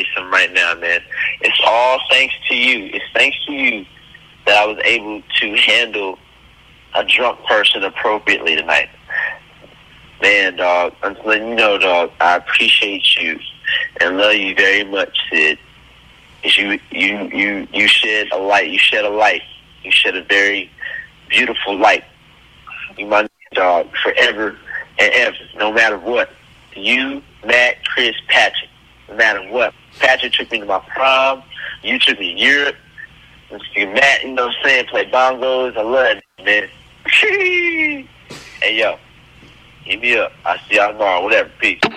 something right now, man. It's all thanks to you. It's thanks to you that I was able to handle a drunk person appropriately tonight. Man, dog, I'm just letting you know, dog, I appreciate you and love you very much, Sid. You shed a light. You shed a light. You shed a very beautiful light. You my dog forever and ever, no matter what. You, Matt, Chris, Patrick, no matter what. Patrick took me to my prom. You took me to Europe. Matt, you know what I'm saying, play bongos. I love it, man. Hey, yo, hit me up. I'll see y'all tomorrow. Whatever. Peace.